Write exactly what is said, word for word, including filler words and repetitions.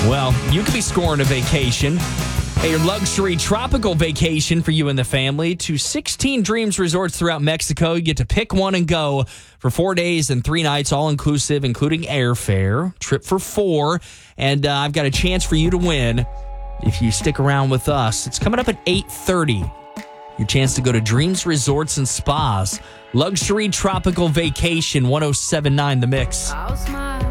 Well, you could be scoring a vacation. A luxury tropical vacation for you and the family to sixteen Dreams resorts throughout Mexico. You get to pick one and go for four days and three nights, all inclusive, including airfare. Trip for four. And uh, I've got a chance for you to win if you stick around with us. It's coming up at eight thirty. Your chance to go to Dreams Resorts and Spas. Luxury tropical vacation, one oh seven point nine The Mix.